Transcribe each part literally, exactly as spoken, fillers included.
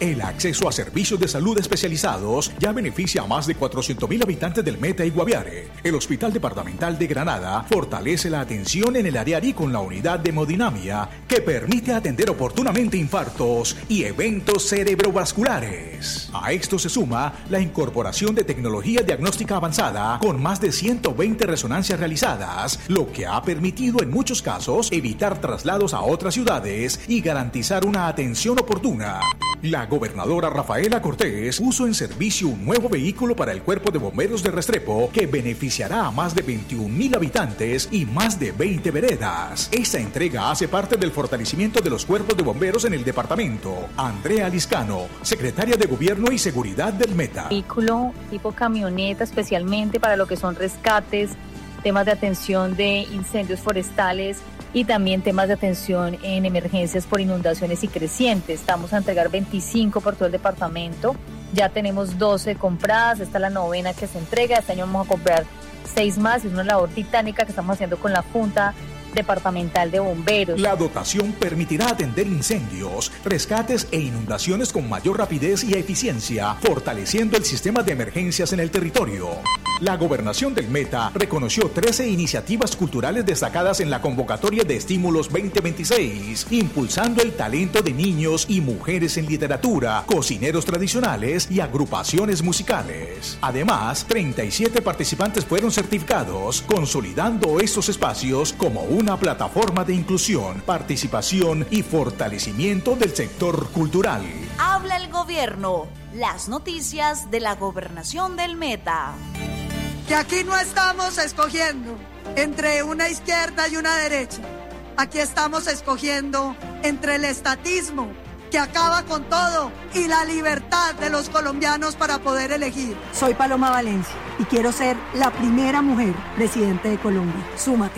El acceso a servicios de salud especializados ya beneficia a más de cuatrocientos mil habitantes del Meta y Guaviare. El Hospital Departamental de Granada fortalece la atención en el área con la unidad de hemodinamia que permite atender oportunamente infartos y eventos cerebrovasculares. A esto se suma la incorporación de tecnología diagnóstica avanzada con más de ciento veinte resonancias realizadas, lo que ha permitido en muchos casos evitar traslados a otras ciudades y garantizar una atención oportuna. La gobernadora Rafaela Cortés puso en servicio un nuevo vehículo para el Cuerpo de Bomberos de Restrepo que beneficiará a más de veintiún mil habitantes y más de veinte veredas. Esta entrega hace parte del fortalecimiento de los cuerpos de bomberos en el departamento. Andrea Liscano, secretaria de Gobierno y Seguridad del Meta. Vehículo tipo camioneta especialmente para lo que son rescates, temas de atención de incendios forestales y también temas de atención en emergencias por inundaciones y crecientes. Estamos a entregar veinticinco por todo el departamento. Ya tenemos doce compradas, esta es la novena que se entrega. Este año vamos a comprar seis más. Es una labor titánica que estamos haciendo con la Junta Departamental de Bomberos. La dotación permitirá atender incendios, rescates e inundaciones con mayor rapidez y eficiencia, fortaleciendo el sistema de emergencias en el territorio. La Gobernación del Meta reconoció trece iniciativas culturales destacadas en la convocatoria de estímulos veinte veintiséis, impulsando el talento de niños y mujeres en literatura, cocineros tradicionales y agrupaciones musicales. Además, treinta y siete participantes fueron certificados, consolidando estos espacios como un una plataforma de inclusión, participación y fortalecimiento del sector cultural. Habla el gobierno. Las noticias de la Gobernación del Meta. Que aquí no estamos escogiendo entre una izquierda y una derecha. Aquí estamos escogiendo entre el estatismo, que acaba con todo, y la libertad de los colombianos para poder elegir. Soy Paloma Valencia y quiero ser la primera mujer presidente de Colombia. Súmate.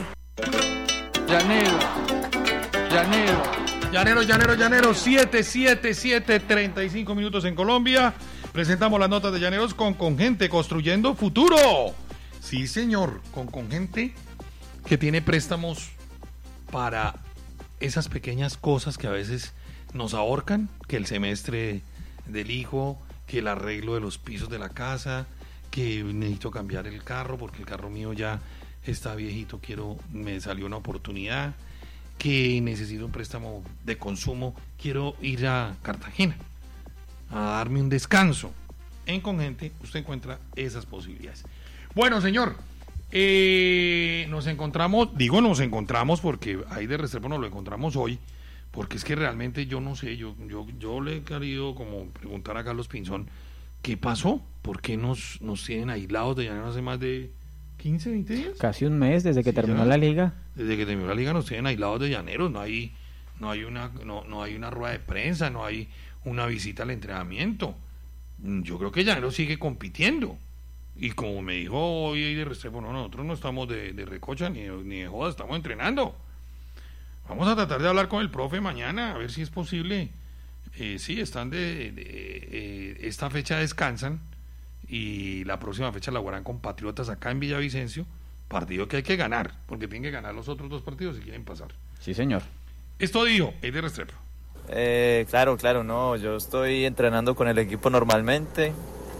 Llanero, llanero, llanero, llanero, llanero, siete, siete, siete, treinta y cinco minutos en Colombia. Presentamos las notas de Llaneros con Congente, construyendo futuro. Sí, señor, con Congente, que tiene préstamos para esas pequeñas cosas que a veces nos ahorcan, que el semestre del hijo, que el arreglo de los pisos de la casa, que necesito cambiar el carro porque el carro mío ya está viejito, quiero, me salió una oportunidad, que necesito un préstamo de consumo, quiero ir a Cartagena a darme un descanso. En Congente usted encuentra esas posibilidades. Bueno, señor, eh, nos encontramos, digo nos encontramos porque ahí de Restrepo nos lo encontramos hoy, porque es que realmente yo no sé, yo, yo, yo le he querido como preguntar a Carlos Pinzón, ¿qué pasó? ¿Por qué nos, nos tienen aislados de Llaneros hace más de quince, veinte días? Casi un mes desde que sí, terminó ya, la liga. Desde que terminó la liga nos tienen aislados de Llaneros, no hay, no hay una, no, no hay una rueda de prensa, no hay una visita al entrenamiento. Yo creo que Llaneros sigue compitiendo. Y como me dijo hoy de Restrepo, no, nosotros no estamos de, de recocha ni de, ni de joda, estamos entrenando. Vamos a tratar de hablar con el profe mañana, a ver si es posible. Eh, sí, están de, de, de eh, esta fecha descansan y la próxima fecha la jugarán con Patriotas acá en Villavicencio, partido que hay que ganar, porque tienen que ganar los otros dos partidos si quieren pasar. Sí, señor. Esto dijo, es de Restrepo. Eh, claro, claro, no, yo estoy entrenando con el equipo normalmente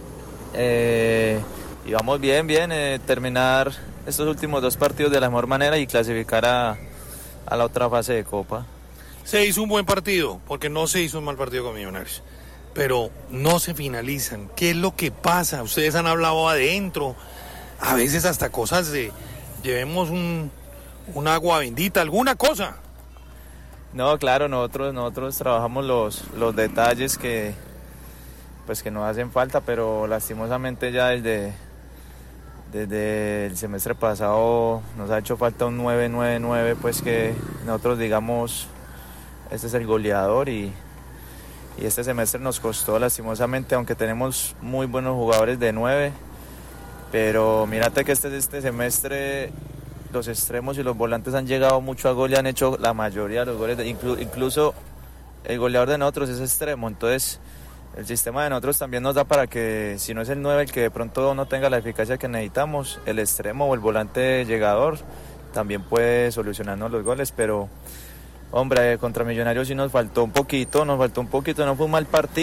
eh, y vamos bien, bien, eh, terminar estos últimos dos partidos de la mejor manera y clasificar a, a la otra fase de Copa. Se hizo un buen partido, porque no se hizo un mal partido con Millonarios, pero no se finalizan. ¿Qué es lo que pasa? Ustedes han hablado adentro, a veces hasta cosas de llevemos un, un agua bendita, alguna cosa. No, claro, nosotros nosotros trabajamos los, los detalles que pues que nos hacen falta, pero lastimosamente ya desde, desde el semestre pasado nos ha hecho falta un nueve nueve nueve, pues que nosotros digamos, este es el goleador y, y este semestre nos costó lastimosamente, aunque tenemos muy buenos jugadores de nueve, pero mírate que este, este semestre los extremos y los volantes han llegado mucho a gol y han hecho la mayoría de los goles, de, inclu, incluso el goleador de nosotros es extremo, entonces el sistema de nosotros también nos da para que si no es el nueve el que de pronto no tenga la eficacia que necesitamos, el extremo o el volante llegador también puede solucionarnos los goles, pero hombre, contra Millonarios sí nos faltó un poquito, nos faltó un poquito, no fue un mal partido.